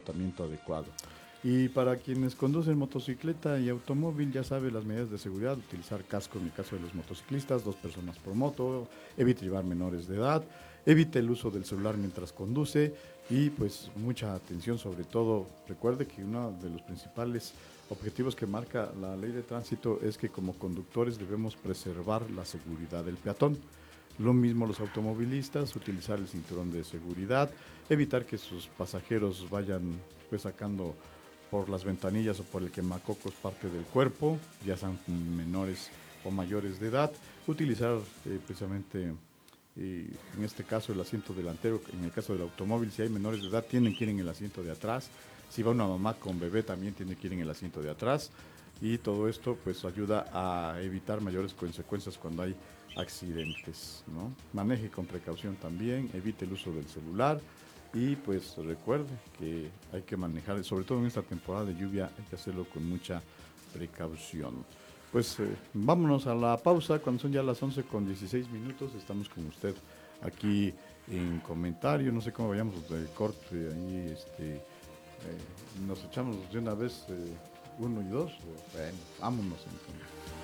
comportamiento adecuado. Y para quienes conducen motocicleta y automóvil, ya sabe las medidas de seguridad: utilizar casco en el caso de los motociclistas, 2 personas por moto, evite llevar menores de edad, evite el uso del celular mientras conduce y pues mucha atención. Sobre todo, recuerde que uno de los principales objetivos que marca la ley de tránsito es que como conductores debemos preservar la seguridad del peatón. Lo mismo los automovilistas: utilizar el cinturón de seguridad, evitar que sus pasajeros vayan pues sacando por las ventanillas o por el quemacocos parte del cuerpo, ya sean menores o mayores de edad, utilizar precisamente en este caso el asiento delantero. En el caso del automóvil, si hay menores de edad, tienen que ir en el asiento de atrás. Si va una mamá con bebé, también tiene que ir en el asiento de atrás. Y todo esto pues ayuda a evitar mayores consecuencias cuando hay accidentes, ¿no? Maneje con precaución también, evite el uso del celular y pues recuerde que hay que manejar, sobre todo en esta temporada de lluvia, hay que hacerlo con mucha precaución. Pues vámonos a la pausa cuando son ya las 11:16. Estamos con usted aquí en comentario. No sé cómo vayamos del corte ahí. Nos echamos de una vez uno y dos. Bueno, vámonos entonces.